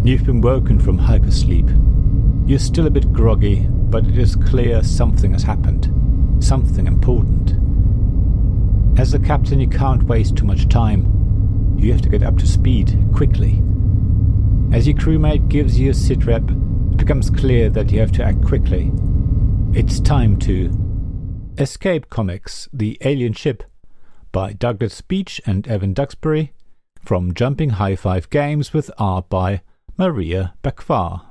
You've been woken from hypersleep. You're still a bit groggy, but it is clear something has happened. Something important. As the captain, you can't waste too much time. You have to get up to speed quickly. As your crewmate gives you a sitrep, it becomes clear that you have to act quickly. It's time to Escape Comics, The Alien Ship by Douglas Beach and Evan Duxbury, from Jumping High Five Games, with art by Maria Bakvar.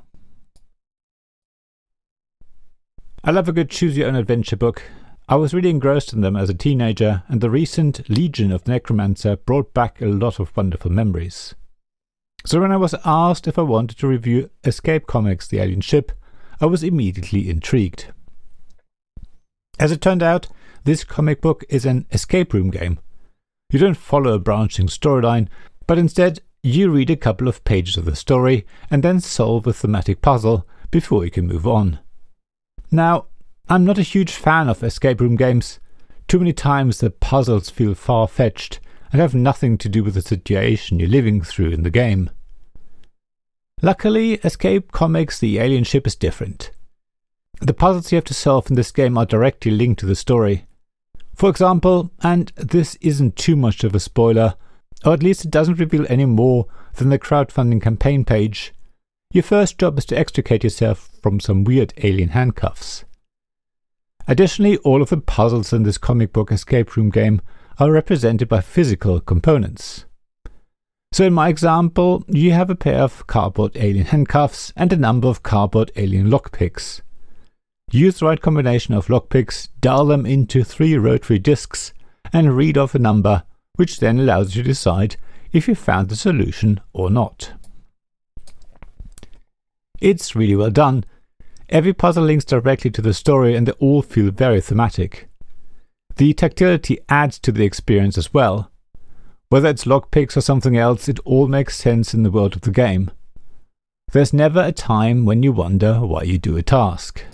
I love a good choose-your-own-adventure book. I was really engrossed in them as a teenager, and the recent Legion of the Necromancer brought back a lot of wonderful memories. So when I was asked if I wanted to review Escape Comics The Alien Ship, I was immediately intrigued. As it turned out, this comic book is an escape room game. You don't follow a branching storyline, but instead you read a couple of pages of the story and then solve a thematic puzzle before you can move on. Now, I'm not a huge fan of escape room games. Too many times the puzzles feel far-fetched and have nothing to do with the situation you're living through in the game. Luckily, Escape Comics The Alien Ship is different. The puzzles you have to solve in this game are directly linked to the story. For example, and this isn't too much of a spoiler, or at least it doesn't reveal any more than the crowdfunding campaign page, your first job is to extricate yourself from some weird alien handcuffs. Additionally, all of the puzzles in this comic book escape room game are represented by physical components. So in my example, you have a pair of cardboard alien handcuffs and a number of cardboard alien lockpicks. Use the right combination of lockpicks, dial them into 3 rotary discs, and read off a number, which then allows you to decide if you found the solution or not. It's really well done. Every puzzle links directly to the story and they all feel very thematic. The tactility adds to the experience as well. Whether it's lockpicks or something else, it all makes sense in the world of the game. There's never a time when you wonder why you do a task.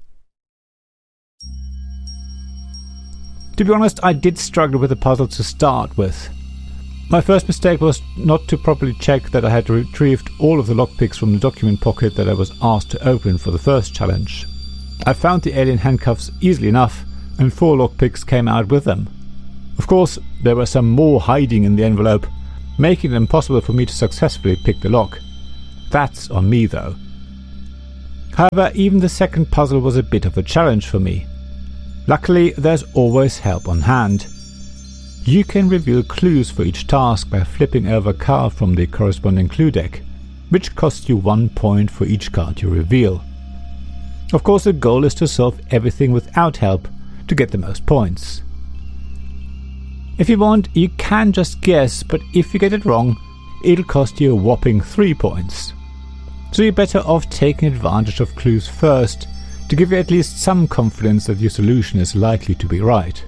To be honest, I did struggle with the puzzle to start with. My first mistake was not to properly check that I had retrieved all of the lockpicks from the document pocket that I was asked to open for the first challenge. I found the alien handcuffs easily enough, and 4 lockpicks came out with them. Of course, there were some more hiding in the envelope, making it impossible for me to successfully pick the lock. That's on me though. However, even the second puzzle was a bit of a challenge for me. Luckily, there's always help on hand. You can reveal clues for each task by flipping over a card from the corresponding clue deck, which costs you 1 point for each card you reveal. Of course, the goal is to solve everything without help to get the most points. If you want, you can just guess, but if you get it wrong, it'll cost you a whopping 3 points. So you're better off taking advantage of clues first to give you at least some confidence that your solution is likely to be right.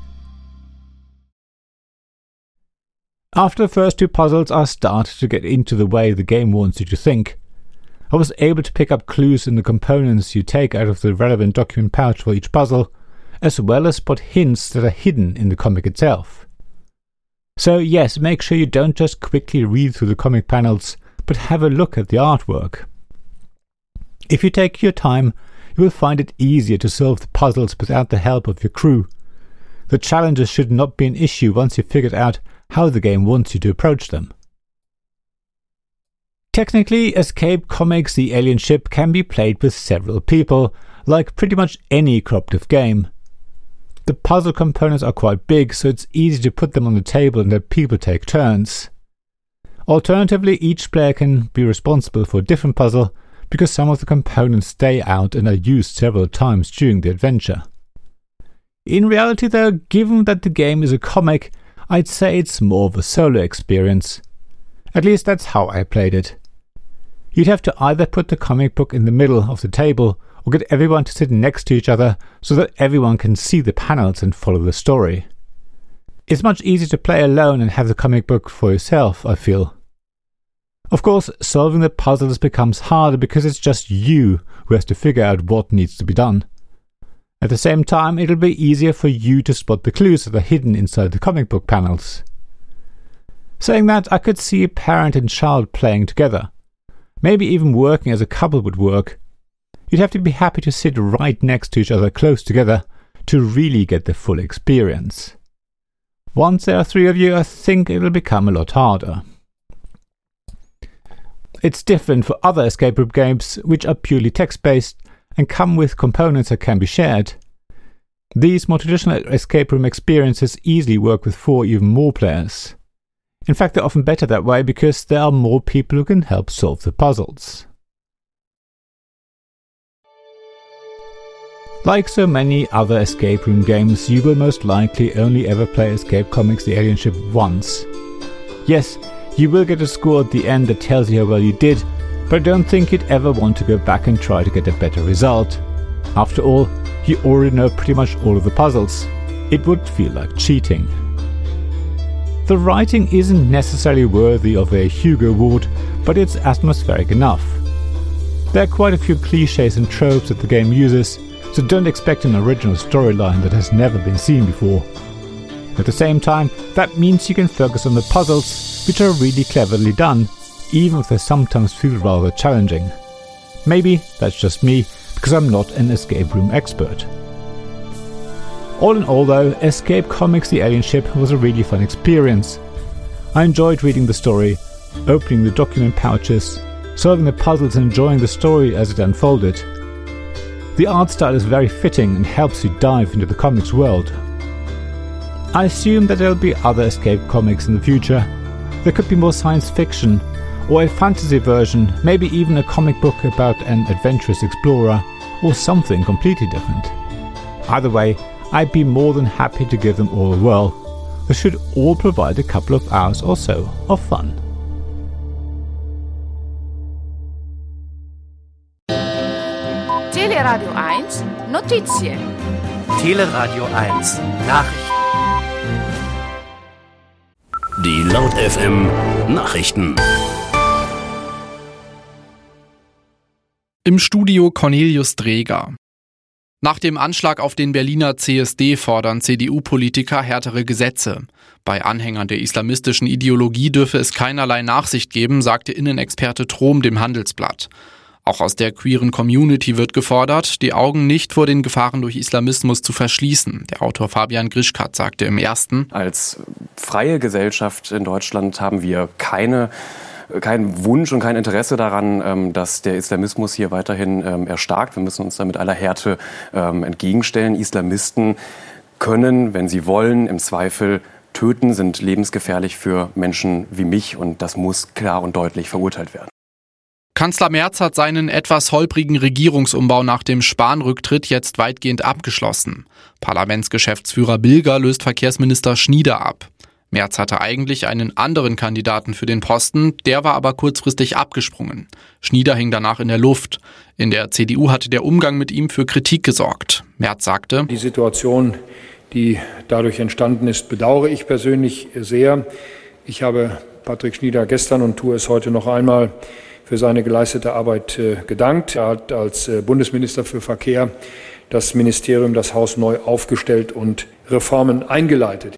After the first 2 puzzles, I started to get into the way the game wants you to think. I was able to pick up clues in the components you take out of the relevant document pouch for each puzzle, as well as spot hints that are hidden in the comic itself. So yes, make sure you don't just quickly read through the comic panels, but have a look at the artwork. If you take your time, you will find it easier to solve the puzzles without the help of your crew. The challenges should not be an issue once you've figured out how the game wants you to approach them. Technically, Escape Comics The Alien Ship can be played with several people, like pretty much any cooperative game. The puzzle components are quite big, so it's easy to put them on the table and let people take turns. Alternatively, each player can be responsible for a different puzzle, because some of the components stay out and are used several times during the adventure. In reality though, given that the game is a comic, I'd say it's more of a solo experience. At least that's how I played it. You'd have to either put the comic book in the middle of the table or get everyone to sit next to each other so that everyone can see the panels and follow the story. It's much easier to play alone and have the comic book for yourself, I feel. Of course, solving the puzzles becomes harder because it's just you who has to figure out what needs to be done. At the same time, it'll be easier for you to spot the clues that are hidden inside the comic book panels. Saying that, I could see a parent and child playing together. maybe even working as a couple would work. You'd have to be happy to sit right next to each other close together to really get the full experience. Once there are 3 of you, I think it'll become a lot harder. It's different for other escape room games which are purely text-based and come with components that can be shared. These more traditional escape room experiences easily work with 4 or even more players. In fact, they're often better that way because there are more people who can help solve the puzzles. Like so many other escape room games, you will most likely only ever play Escape Comics The Alien Ship once. Yes, you will get a score at the end that tells you how well you did, but I don't think you'd ever want to go back and try to get a better result. After all, you already know pretty much all of the puzzles. It would feel like cheating. The writing isn't necessarily worthy of a Hugo Award, but it's atmospheric enough. There are quite a few cliches and tropes that the game uses, so don't expect an original storyline that has never been seen before. At the same time, that means you can focus on the puzzles, which are really cleverly done, even if they sometimes feel rather challenging. Maybe that's just me, because I'm not an escape room expert. All in all though, Escape Comics The Alien Ship was a really fun experience. I enjoyed reading the story, opening the document pouches, solving the puzzles and enjoying the story as it unfolded. The art style is very fitting and helps you dive into the comics world. I assume that there will be other escape comics in the future. There could be more science fiction, or a fantasy version, maybe even a comic book about an adventurous explorer, or something completely different. Either way, I'd be more than happy to give them all a whirl. They should all provide a couple of hours or so of fun. Teleradio 1 Notizie. Teleradio 1 Nachrichten. Die Laut FM Nachrichten. Im Studio Cornelius Dreger. Nach dem Anschlag auf den Berliner CSD fordern CDU-Politiker härtere Gesetze. Bei Anhängern der islamistischen Ideologie dürfe es keinerlei Nachsicht geben, sagte Innenexperte Trom dem Handelsblatt. Auch aus der queeren Community wird gefordert, die Augen nicht vor den Gefahren durch Islamismus zu verschließen. Der Autor Fabian Grischkat sagte im Ersten: Als freie Gesellschaft in Deutschland haben wir keinen Wunsch und kein Interesse daran, dass der Islamismus hier weiterhin erstarkt. Wir müssen uns da mit aller Härte entgegenstellen. Islamisten können, wenn sie wollen, im Zweifel töten, sind lebensgefährlich für Menschen wie mich und das muss klar und deutlich verurteilt werden. Kanzler Merz hat seinen etwas holprigen Regierungsumbau nach dem Spahn-Rücktritt jetzt weitgehend abgeschlossen. Parlamentsgeschäftsführer Bilger löst Verkehrsminister Schnieder ab. Merz hatte eigentlich einen anderen Kandidaten für den Posten, der war aber kurzfristig abgesprungen. Schnieder hing danach in der Luft. In der CDU hatte der Umgang mit ihm für Kritik gesorgt. Merz sagte: Die Situation, die dadurch entstanden ist, bedauere ich persönlich sehr. Ich habe Patrick Schnieder gestern und tue es heute noch einmal für seine geleistete Arbeit gedankt. Er hat als Bundesminister für Verkehr das Ministerium, das Haus neu aufgestellt und Reformen eingeleitet.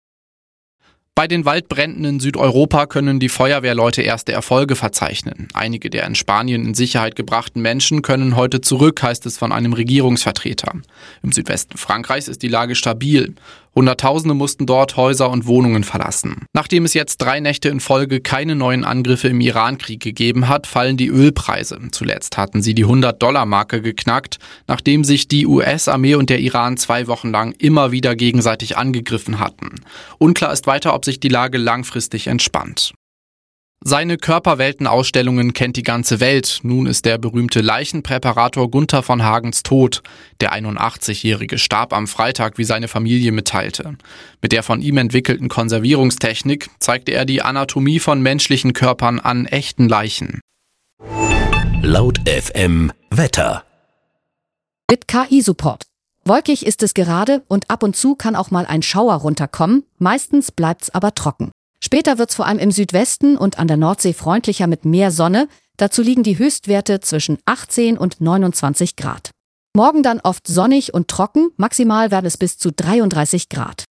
Bei den Waldbränden in Südeuropa können die Feuerwehrleute erste Erfolge verzeichnen. Einige der in Spanien in Sicherheit gebrachten Menschen können heute zurück, heißt es von einem Regierungsvertreter. Im Südwesten Frankreichs ist die Lage stabil. Hunderttausende mussten dort Häuser und Wohnungen verlassen. Nachdem es jetzt 3 Nächte in Folge keine neuen Angriffe im Irankrieg gegeben hat, fallen die Ölpreise. Zuletzt hatten sie die $100-Marke geknackt, nachdem sich die US-Armee und der Iran 2 Wochen lang immer wieder gegenseitig angegriffen hatten. Unklar ist weiter, ob sich die Lage langfristig entspannt. Seine Körperweltenausstellungen kennt die ganze Welt. Nun ist der berühmte Leichenpräparator Gunther von Hagens tot. Der 81-Jährige starb am Freitag, wie seine Familie mitteilte. Mit der von ihm entwickelten Konservierungstechnik zeigte er die Anatomie von menschlichen Körpern an echten Leichen. Laut FM Wetter. Mit KI-Support. Wolkig ist es gerade und ab und zu kann auch mal ein Schauer runterkommen. Meistens bleibt's aber trocken. Später wird's vor allem im Südwesten und an der Nordsee freundlicher mit mehr Sonne. Dazu liegen die Höchstwerte zwischen 18 und 29 Grad. Morgen dann oft sonnig und trocken, maximal werden es bis zu 33 Grad.